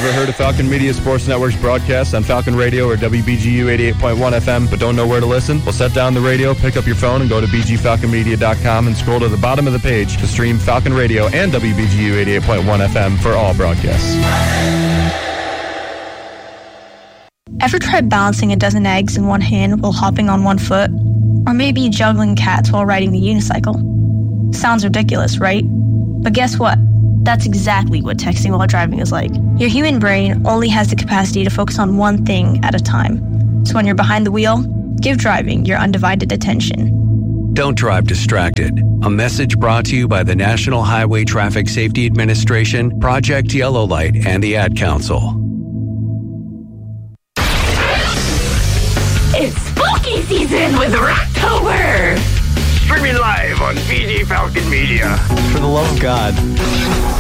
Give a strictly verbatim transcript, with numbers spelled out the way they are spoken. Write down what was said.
Ever heard of Falcon Media Sports Network's broadcast on Falcon Radio or W B G U eighty-eight point one F M, but don't know where to listen? Well, set down the radio, pick up your phone, and go to b g falcon media dot com and scroll to the bottom of the page to stream Falcon Radio and W B G U eighty-eight point one F M for all broadcasts. Ever tried balancing a dozen eggs in one hand while hopping on one foot? Or maybe juggling cats while riding the unicycle? Sounds ridiculous, right? But guess what? That's exactly what texting while driving is like. Your human brain only has the capacity to focus on one thing at a time. So when you're behind the wheel, give driving your undivided attention. Don't drive distracted. A message brought to you by the National Highway Traffic Safety Administration, Project Yellow Light, and the Ad Council. It's spooky season with Rocktober! Streaming live on B G Falcon Media. For the love of God.